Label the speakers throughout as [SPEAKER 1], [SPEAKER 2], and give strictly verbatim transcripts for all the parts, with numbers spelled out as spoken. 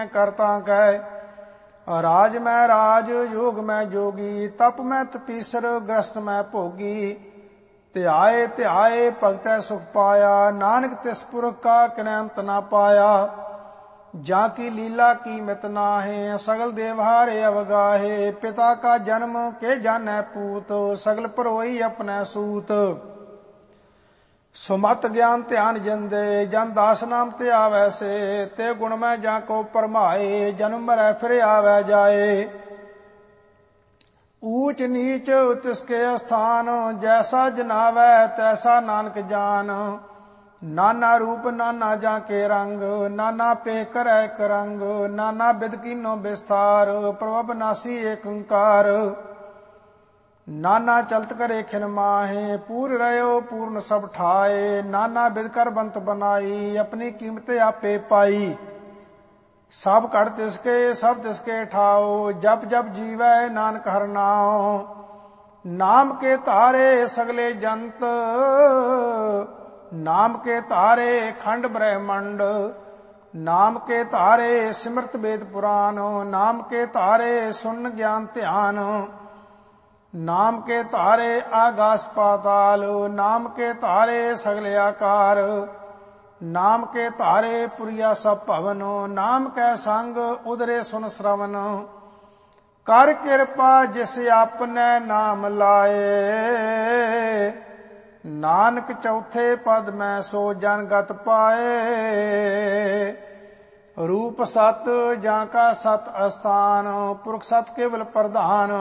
[SPEAKER 1] ਕਰਤਾ ਕੈ। ਰਾਜ ਮੈਂ ਰਾਜ, ਯੋਗ ਮੈਂ ਜੋਗੀ, ਤਪ ਮੈਂ ਤਪੀਸਰ, ਗ੍ਰਸਤ ਮੈਂ ਭੋਗੀ। ਧਿਆਏ ਧਿਆਏ ਭਗਤੈ ਸੁਖ ਪਾਇਆ, ਨਾਨਕ ਤਿਸ ਪੁਰਖ ਕਾ ਕਿਨੈ ਅੰਤ ਨਾ ਪਾਇਆ। ਜਾਂ ਕੀ ਲੀਲਾ ਕੀਮਤ ਨਾਹੀਂ, ਸਗਲ ਦੇਵਹਾਰੇ ਅਵਗਾਹੇ। ਪਿਤਾ ਕਾ ਜਨਮ ਕੇ ਜਾਣੈ ਪੂਤ, ਸਗਲ ਭਰੋਈ ਆਪਣੈ ਸੂਤ। ਸੁਮਤ ਗਿਆਨ ਧਿਆਨ ਜਿੰਦੇ, ਜਨ ਦਾਸ ਨਾਮ ਤੇ ਆਵੈ ਸੇ। ਤੇ ਗੁਣ ਮੈਂ ਜਾਂ ਕੋ ਪਰਮਾਏ, ਜਨਮ ਮਰੈ ਫਿਰ ਆਵੈ ਜਾਏ। ਊਚ ਨੀਚ ਤਿਸਕੇ ਅਸਥਾਨ, ਜੈਸਾ ਜਨਾਵੈ ਤੈਸਾ ਨਾਨਕ ਜਾਨ। ਨਾਨਾ ਰੂਪ ਨਾਨਾ ਜਾਂ ਕੇ ਰੰਗ, ਨਾਨਾ ਪੇ ਕਰੈ ਇਕ ਰੰਗ। ਨਾਨਾ ਬਿਦ ਕੀਨੋ ਬਿਸਥਾਰ, ਪ੍ਰਭ ਨਾਸੀ ਏਕ ਓੰਕਾਰ। ਨਾਨਾ ਚਲਤ ਕਰੇ ਖਿਨ ਮਾਹੇ, ਪੂਰ ਰਹਿਓ ਪੂਰਨ ਸਭ ਠਾਏ। ਨਾਨਾ ਬਿਦ ਕਰ ਬੰਤ ਬਨਾਈ, ਆਪਣੀ ਕੀਮਤ ਆਪੇ ਪਾਈ। ਸਭ ਘੜ ਤਿਸਕੇ ਸਭ ਤਿਸਕੇ ਠਾਓ, ਜਪ ਜਪ ਜੀਵੈ ਨਾਨਕ ਹਰਿ ਨਾਉ। ਨਾਮ ਕੇ ਧਾਰੇ ਸਗਲੇ ਜੰਤ, ਨਾਮ ਕੇ ਧਾਰੇ ਖੰਡ ਬ੍ਰਹਮੰਡ। ਨਾਮ ਕੇ ਧਾਰੇ ਸਿਮਰਤ ਵੇਦ ਪੁਰਾਨ, ਨਾਮ ਕੇ ਧਾਰੇ ਸੁਨ ਗਿਆਨ ਧਿਆਨ। ਨਾਮ ਕੇ ਧਾਰੇ ਆਗਾਸ ਪਾਤਾਲ, ਨਾਮ ਕੇ ਧਾਰੇ ਸਗਲੇ ਆਕਾਰ। ਨਾਮ ਕੇ ਧਾਰੇ ਪੁਰੀਆ ਸਭ ਭਵਨ, ਨਾਮ ਕੈ ਸੰਗ ਉਦਰੇ ਸੁਨ ਸ਼ਰਵਨ। ਕਰ ਕਿਰਪਾ ਜਿਸ ਆਪਨੇ ਨਾਮ ਲਾਏ, ਨਾਨਕ ਚੌਥੇ ਪਦ ਮੈਂ ਸੋ ਜਨਗਤ ਪਾਏ। ਰੂਪ ਸਤ ਜਾਂ ਕਾ ਸਤ ਅਸਥਾਨ, ਪੁਰਖ ਸਤ ਕੇਵਲ ਪ੍ਰਧਾਨ।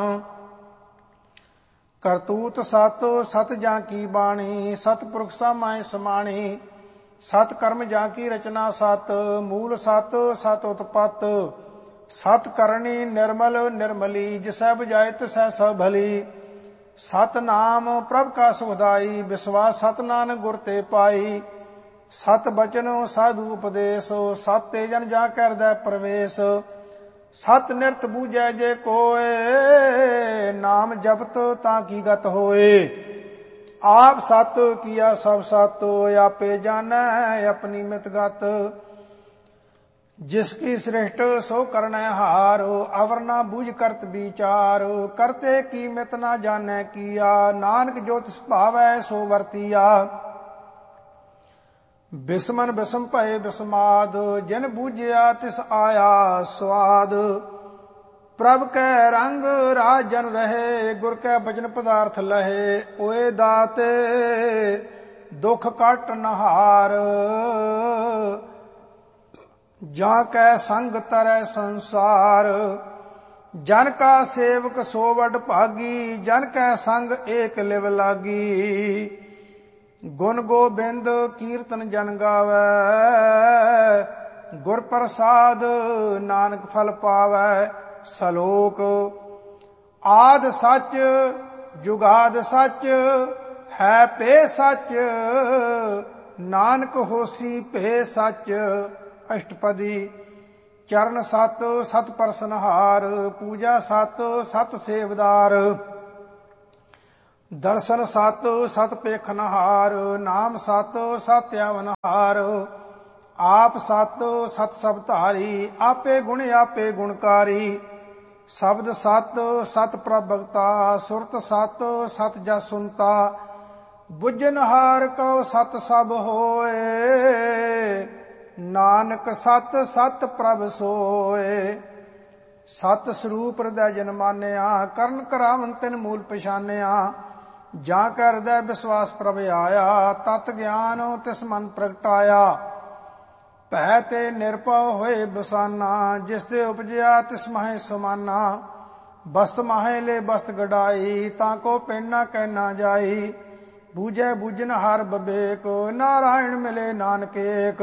[SPEAKER 1] ਕਰਤੂਤ ਸਤ ਸਤ ਜਾਂ ਕੀ ਬਾਣੀ, ਸਤਿਪੁਰਖ ਸਮਾਏ ਸਮਾਣੀ। ਸਤ ਕਰਮ ਜਾਂ ਕੀ ਰਚਨਾ ਸਤ, ਮੂਲ ਸਤ ਸਤ ਉਤਪਤ। ਸਤ ਕਰਨੀ ਨਿਰਮਲ ਨਿਰਮਲੀ, ਜਿਸੈ ਬੁਝਾਏ ਤਿਸੈ ਸਭ ਭਲੀ। ਸਤ ਨਾਮ ਪ੍ਰਭ ਕਾ ਸੁਖਦਾਈ, ਵਿਸ਼ਵਾਸ ਸਤ ਨਾਨਕ ਗੁਰ ਤੇ ਪਾਈ। ਸਤ ਬਚਨ ਸਾਧੂ ਉਪਦੇਸ਼, ਸਤ ਤੇ ਜਨ ਜਾ ਕੈ ਹਿਰਦੈ ਪ੍ਰਵੇਸ਼। ਸਤ ਨਿਰਤ ਬੂਝੈ ਜੇ ਕੋਏ, ਨਾਮ ਜਪਤ ਤਾਂ ਕੀ ਗਤ ਹੋਏ। ਆਪ ਸਤ ਕੀਆ ਸਭ ਸਤ, ਆਪੇ ਜਾਣੈ ਆਪਣੀ ਮਿਤ ਗਤ। ਜਿਸ ਕੀ ਸ੍ਰਿਸ਼ਟ ਸੋ ਕਰਨੈ ਹਾਰ, ਅਵਰ ਨਾ ਬੂਝ ਕਰਤ ਵਿਚਾਰ। ਕਰਤੇ ਕੀ ਮਿਤ ਨਾ ਜਾਣੈ ਕੀਆ, ਨਾਨਕ ਜੋ ਤਿਸ ਭਾਵੈ ਸੋ ਵਰਤੀਆ। ਬਿਸਮਨ ਬਿਸਮ ਭਏ ਬਿਸਮਾਦ, ਜਿਨ ਬੂਝਿਆ ਤਿਸ ਆਇਆ ਸਵਾਦ। ਪ੍ਰਭ ਕੈ ਰੰਗ ਰਾਜਨ ਰਹੇ, ਗੁਰ ਕੈ ਬਚਨ ਪਦਾਰਥ ਲਹੇ। ਓਏ ਦਾਤੇ ਦੁਖ ਕੱਟ ਨਹਾਰ, ਜਾਂ ਕੈ ਸੰਗ ਤਰੈ ਸੰਸਾਰ। ਜਨ ਕਾ ਸੇਵਕ ਸੋ ਵਡ ਭਾਗੀ, ਜਨ ਕੈ ਸੰਗ ਏਕ ਲਿਵ ਲਾਗੀ। ਗੁਣ ਗੋਬਿੰਦ ਕੀਰਤਨ ਜਨ ਗਾਵੈ, ਗੁਰ ਪ੍ਰਸਾਦ ਨਾਨਕ ਫਲ ਪਾਵੈ। ਸਲੋਕ ਆਦ ਸੱਚ ਜੁਗਾਦ ਸੱਚ, ਹੈ ਭੇ ਸੱਚ ਨਾਨਕ ਹੋਸੀ ਭੇ ਸੱਚ। ਅਸ਼ਟਪਦੀ ਚਰਨ ਸਤ ਸਤ ਪਰਸਨਹਾਰ, ਪੂਜਾ ਸਤ ਸਤ ਸੇਵਦਾਰ। ਦਰਸ਼ਨ ਸਤ ਸਤ ਪੇਖਨਹਾਰ, ਨਾਮ ਸਤ ਸਤ ਆਵਨਹਾਰ। ਆਪ ਸਤ ਸਤ ਸਭ ਧਾਰੀ, ਆਪੇ ਗੁਣ ਆਪੇ ਗੁਣਕਾਰੀ। ਸ਼ਬਦ ਸਤ ਸਤ ਪ੍ਰਭ ਭਗਤਾ, ਸੁਰਤ ਸਤ ਸਤ ਜਸ ਸੁਨਤਾ। ਬੁੱਝਨਹਾਰ ਕਉ ਸਤ ਸਭ ਹੋਏ, ਨਾਨਕ ਸਤ ਸਤ ਪ੍ਰਭ ਸੋਏ। ਸਤ ਸਰੂਪ ਹਿਰਦੈ ਜਨ ਮਾਨਿਆ, ਕਰਨ ਕਰਾਵਨ ਤਿਨ ਮੂਲ ਪਛਾਨਿਆ। ਜਾਂ ਕੈ ਹਿਰਦੈ ਵਿਸ਼ਵਾਸ ਪ੍ਰਭ ਆਇਆ, ਤਤ ਗਿਆਨ ਤਿਸ ਮਨ ਪ੍ਰਗਟਾਇਆ। ਭੈ ਤੇ ਨਿਰਭਉ ਹੋਏ ਬਸਾਨਾ, ਜਿਸ ਤੇ ਉਪਜਿਆ ਤਿਸ ਮਾਹੇ ਸਮਾਨਾ। ਬਸਤ ਮਾਹੇ ਲੈ ਬਸਤ ਗਡਾਈ, ਤਾਂ ਕੋ ਪਿੰਡ ਨਾ ਕਹਿ ਨਾ ਜਾਈ। ਬੂਝੈ ਬੂਝਨ ਹਰ ਬਬੇਕ, ਨਾਰਾਇਣ ਮਿਲੇ ਨਾਨਕ ਏਕ।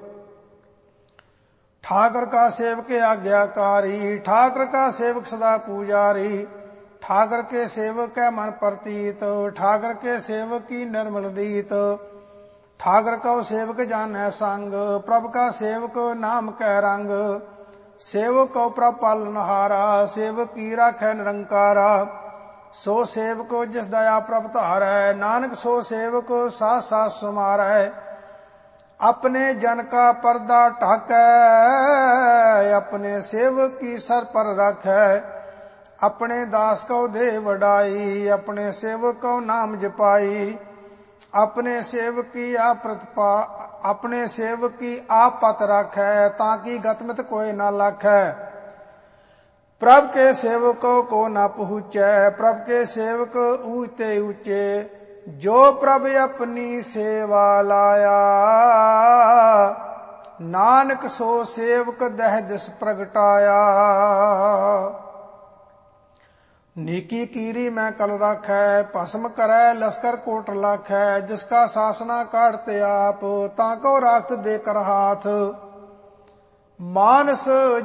[SPEAKER 1] ठाकर का सेवक आज्ञाकारी, ठाकर का सेवक सदा पुजारी। ठाकर के सेवक है मन प्रतीत, ठाकर के सेवक की निर्मल रीत। ठाकर का सेवक जान है संग, प्रभ का सेवक नाम कह रंग। सेवक को प्रभ पालनहारा, सेवक की राखै निरंकारा। सो सेवक जिस दया प्रभ धारै, नानक सो सेवक साथ साथ समारै। अपने जन का पर्दा ढाकै, अपने सेवक की सर पर रखै। अपने दास को दे वडाई, अपने सेवक को नाम जपाई। अपने सेवक की आपृतपा अपने सेवक की आप पत रखै, ताकि गतमित कोई न लखै। प्रभ के सेवकों को न पहुँचै, प्रभ के सेवक ऊंचे ऊंचे। जो प्रभ अपनी सेवा लाया, नानक सो सेवक दह दिस प्रगटाया। नीकी कीरी मैं कल राखै, भस्म करै लश्कर कोट लाखै। जिसका शासना काटते आप, ताको राखत देकर हाथ। मानस